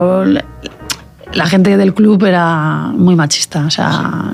La gente del club era muy machista, o sea,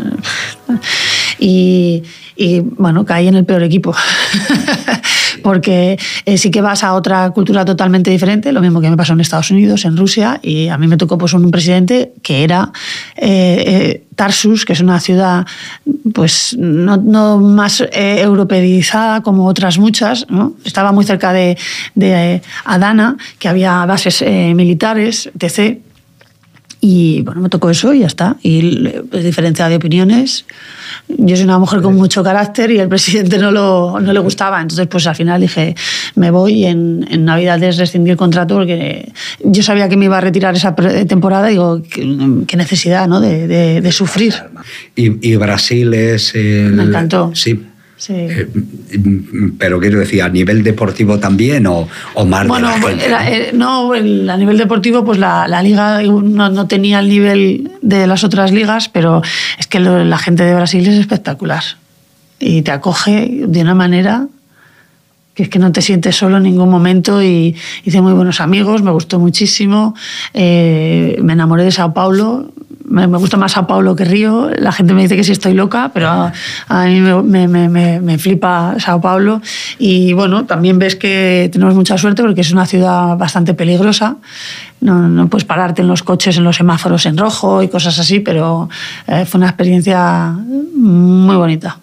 y bueno, caí en el peor equipo. Porque sí que vas a otra cultura totalmente diferente, lo mismo que me pasó en Estados Unidos, en Rusia, y a mí me tocó pues un presidente que era Tarsus, que es una ciudad pues no más europeizada como otras muchas, ¿no? Estaba muy cerca de Adana, que había bases militares, etc. Y bueno, me tocó eso y ya está. Y diferencia de opiniones. Yo soy una mujer con mucho carácter y el presidente no le gustaba. Entonces, pues al final dije, me voy y en Navidades rescindí el contrato porque yo sabía que me iba a retirar esa temporada y digo, qué necesidad, ¿no? de sufrir. Y Brasil es... Me encantó. Sí. Sí. Pero quiero decir, ¿a nivel deportivo también o más de la gente? No, a nivel deportivo pues la liga no tenía el nivel de las otras ligas, pero es que la gente de Brasil es espectacular y te acoge de una manera que es que no te sientes solo en ningún momento y hice muy buenos amigos, me gustó muchísimo, me enamoré de Sao Paulo. Me gusta más Sao Paulo que Río. La gente me dice que sí estoy loca, pero a mí me flipa Sao Paulo. Y bueno, también ves que tenemos mucha suerte porque es una ciudad bastante peligrosa. No puedes pararte en los coches, en los semáforos en rojo y cosas así, pero fue una experiencia muy bonita.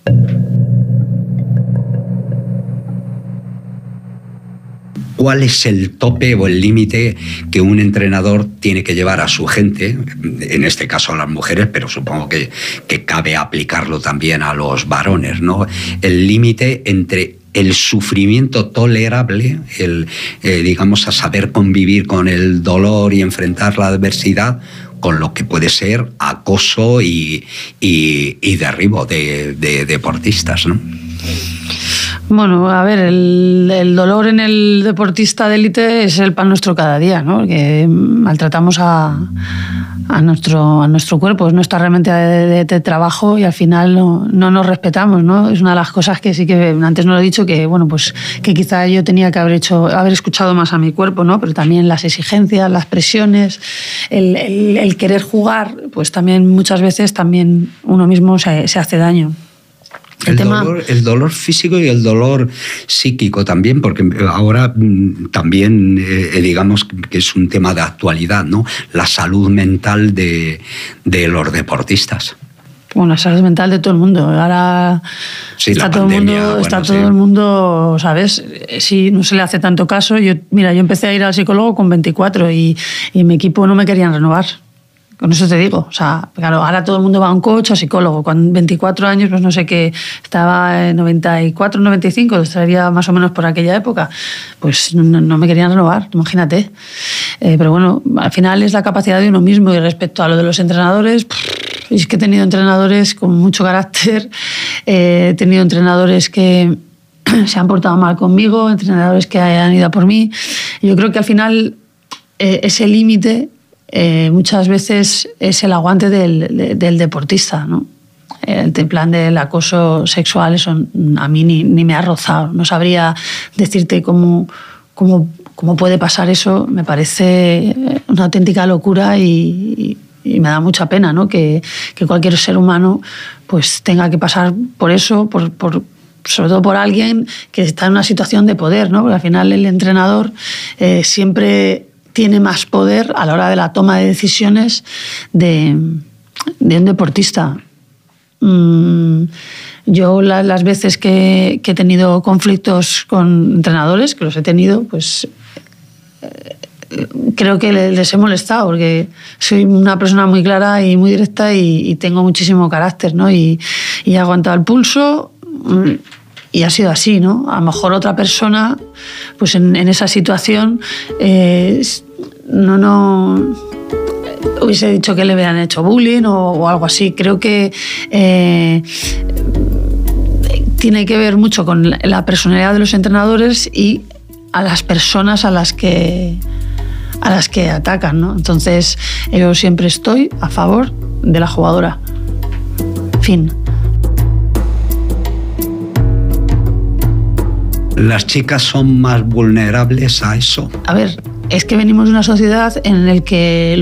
¿Cuál es el tope o el límite que un entrenador tiene que llevar a su gente, en este caso a las mujeres, pero supongo que cabe aplicarlo también a los varones, ¿no? El límite entre el sufrimiento tolerable, digamos, a saber convivir con el dolor y enfrentar la adversidad, con lo que puede ser acoso y derribo de deportistas, ¿no? Bueno, a ver, el dolor en el deportista de élite es el pan nuestro cada día, ¿no? Porque maltratamos a nuestro cuerpo, es nuestra herramienta de trabajo y al final no nos respetamos, ¿no? Es una de las cosas que sí que antes no lo he dicho, que bueno, pues que quizá yo tenía que haber escuchado más a mi cuerpo, ¿no? Pero también las exigencias, las presiones, el querer jugar, pues también muchas veces también uno mismo se hace daño. El dolor físico y el dolor psíquico también, porque ahora también digamos que es un tema de actualidad, ¿no? La salud mental de los deportistas. Bueno, la salud mental de todo el mundo. Ahora sí, está todo el mundo, ¿sabes? Sí, no se le hace tanto caso. Yo empecé a ir al psicólogo con 24 y en mi equipo no me querían renovar. Con eso te digo, o sea, claro, ahora todo el mundo va a un coach, a psicólogo. Con 24 años, pues no sé qué, estaba en 94, 95, estaría más o menos por aquella época, pues no me querían renovar, imagínate. Pero bueno, al final es la capacidad de uno mismo. Y respecto a lo de los entrenadores, es que he tenido entrenadores con mucho carácter, he tenido entrenadores que se han portado mal conmigo, entrenadores que han ido a por mí. Yo creo que al final ese límite muchas veces es el aguante del deportista, ¿no? El plan del acoso sexual, eso a mí ni me ha rozado. No sabría decirte cómo puede pasar eso. Me parece una auténtica locura y me da mucha pena, ¿no? Que cualquier ser humano pues tenga que pasar por eso, sobre todo por alguien que está en una situación de poder, ¿no? Porque al final el entrenador siempre tiene más poder a la hora de la toma de decisiones de un deportista. Yo las veces que he tenido conflictos con entrenadores, que los he tenido, pues creo que les he molestado, porque soy una persona muy clara y muy directa y tengo muchísimo carácter, ¿no? Y he aguantado el pulso y ha sido así, ¿no? A lo mejor otra persona, pues en esa situación, no hubiese dicho que le hubieran hecho bullying o algo así. Creo que tiene que ver mucho con la personalidad de los entrenadores y a las personas a las que atacan, ¿no? Entonces, yo siempre estoy a favor de la jugadora. Fin. ¿Las chicas son más vulnerables a eso? A ver, es que venimos de una sociedad en la que